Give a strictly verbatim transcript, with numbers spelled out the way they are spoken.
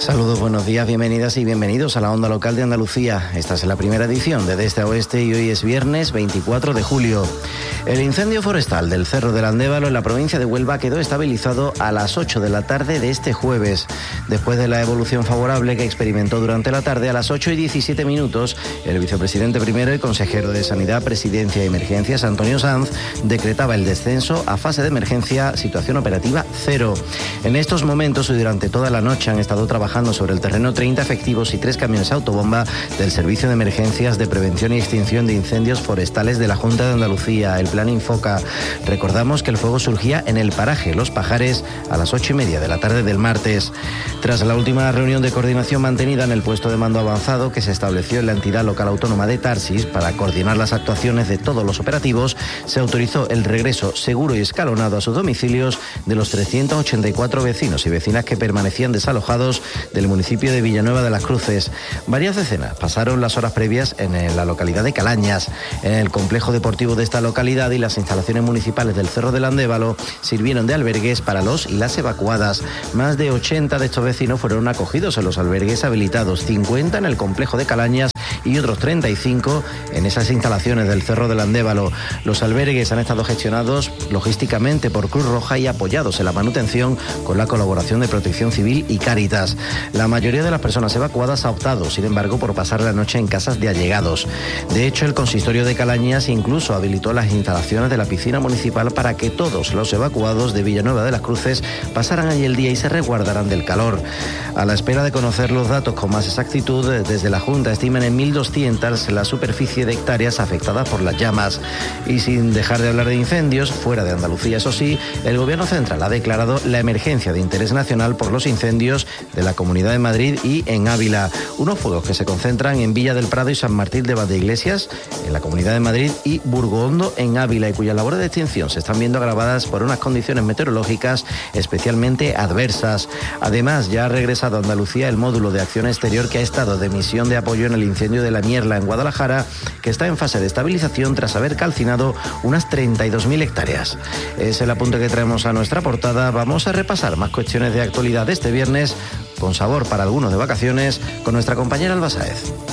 Saludos, buenos días, bienvenidas y bienvenidos a la Onda Local de Andalucía. Esta es la primera edición de De Este a Oeste y hoy es viernes veinticuatro de julio. El incendio forestal del Cerro del Andévalo en la provincia de Huelva quedó estabilizado a las ocho de la tarde de este jueves. Después de la evolución favorable que experimentó durante la tarde, a las ocho y diecisiete minutos, el vicepresidente primero y consejero de Sanidad, Presidencia y Emergencias, Antonio Sanz, decretaba el descenso a fase de emergencia, situación operativa cero. En estos momentos y durante toda la noche han estado trabajando sobre el terreno treinta efectivos y tres camiones autobomba del Servicio de Emergencias de Prevención y Extinción de Incendios Forestales de la Junta de Andalucía, el Plan Infoca. Recordamos que el fuego surgía en el paraje Los Pajares a las ocho y media de la tarde del martes. Tras la última reunión de coordinación mantenida en el puesto de mando avanzado que se estableció en la entidad local autónoma de Tarsis para coordinar las actuaciones de todos los operativos, se autorizó el regreso seguro y escalonado a sus domicilios de los trescientos ochenta y cuatro vecinos y vecinas que permanecían desalojados del municipio de Villanueva de las Cruces. Varias decenas pasaron las horas previas en la localidad de Calañas. En el complejo deportivo de esta localidad y las instalaciones municipales del Cerro del Andévalo sirvieron de albergues para los y las evacuadas. Más de ochenta de estos vecinos fueron acogidos en los albergues habilitados, cincuenta en el complejo de Calañas y otros treinta y cinco en esas instalaciones del Cerro del Andévalo. Los albergues han estado gestionados logísticamente por Cruz Roja y apoyados en la manutención con la colaboración de Protección Civil y Cáritas. La mayoría de las personas evacuadas ha optado, sin embargo, por pasar la noche en casas de allegados. De hecho, el consistorio de Calañas incluso habilitó las instalaciones de la piscina municipal para que todos los evacuados de Villanueva de las Cruces pasaran allí el día y se resguardaran del calor. A la espera de conocer los datos con más exactitud, desde la Junta estiman en mil doscientas la superficie de hectáreas afectadas por las llamas. Y sin dejar de hablar de incendios, fuera de Andalucía, eso sí, el Gobierno central ha declarado la emergencia de interés nacional por los incendios de la Comunidad de Madrid y en Ávila. Unos fuegos que se concentran en Villa del Prado y San Martín de Valdeiglesias, en la Comunidad de Madrid, y Burgohondo, en Ávila, y cuyas labores de extinción se están viendo agravadas por unas condiciones meteorológicas especialmente adversas. Además, ya ha regresado a Andalucía el módulo de acción exterior que ha estado de misión de apoyo en el incendio de La Mierla, en Guadalajara, que está en fase de estabilización tras haber calcinado unas treinta y dos mil hectáreas. Es el apunte que traemos a nuestra portada. Vamos a repasar más cuestiones de actualidad este viernes, con sabor para algunos de vacaciones, con nuestra compañera Alba Sáez.